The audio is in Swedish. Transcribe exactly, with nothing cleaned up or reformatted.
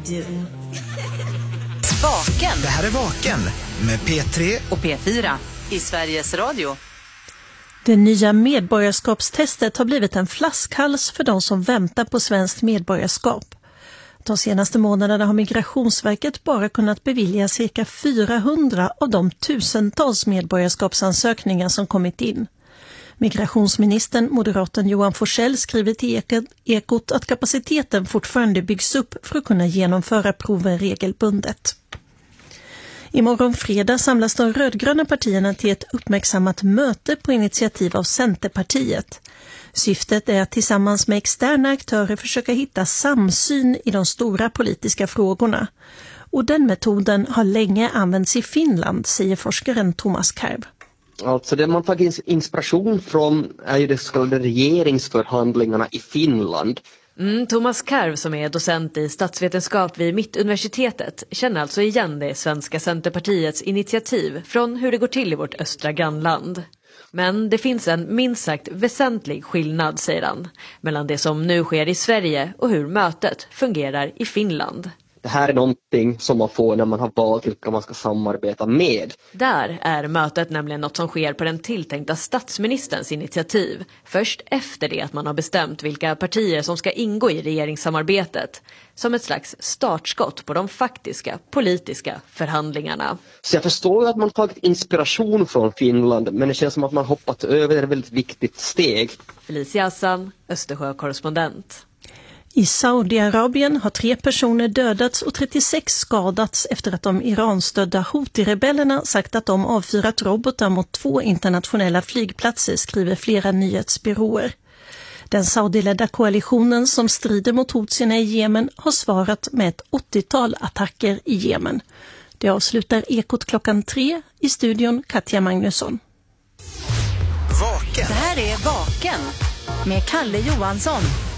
radio. Vaken. Det här är Vaken med P tre och P fyra i Sveriges Radio. Det nya medborgarskapstestet har blivit en flaskhals för de som väntar på svenskt medborgarskap. De senaste månaderna har Migrationsverket bara kunnat bevilja cirka fyrahundra av de tusentals medborgarskapsansökningar som kommit in. Migrationsministern, moderaten Johan Forssell, skriver till Ekot att kapaciteten fortfarande byggs upp för att kunna genomföra proven regelbundet. Imorgon fredag samlas de rödgröna partierna till ett uppmärksammat möte på initiativ av Centerpartiet. Syftet är att tillsammans med externa aktörer försöka hitta samsyn i de stora politiska frågorna. Och den metoden har länge använts i Finland, säger forskaren Thomas Karv. Alltså det man tagit inspiration från är ju de så kallade regeringsförhandlingarna i Finland. Mm, Thomas Karv, som är docent i statsvetenskap vid Mittuniversitetet, känner alltså igen det svenska Centerpartiets initiativ från hur det går till i vårt östra grannland. Men det finns en minst sagt väsentlig skillnad, säger han, mellan det som nu sker i Sverige och hur mötet fungerar i Finland. Det här är någonting som man får när man har valt vilka man ska samarbeta med. Där är mötet nämligen något som sker på den tilltänkta statsministerns initiativ. Först efter det att man har bestämt vilka partier som ska ingå i regeringssamarbetet. Som ett slags startskott på de faktiska politiska förhandlingarna. Så jag förstår att man tagit inspiration från Finland, men det känns som att man hoppat över ett väldigt viktigt steg. Felicia Hassan, Östersjö-korrespondent. I Saudiarabien har tre personer dödats och trettiosex skadats efter att de Iranstödda Houthi-rebellerna sagt att de avfyrat robotar mot två internationella flygplatser, skriver flera nyhetsbyråer. Den saudiledda koalitionen som strider mot Houthierna i Jemen har svarat med ett åttiotal attacker i Jemen. Det avslutar Ekot klockan tre, i studion Katja Magnusson. Vaken. Det här är Vaken med Kalle Johansson.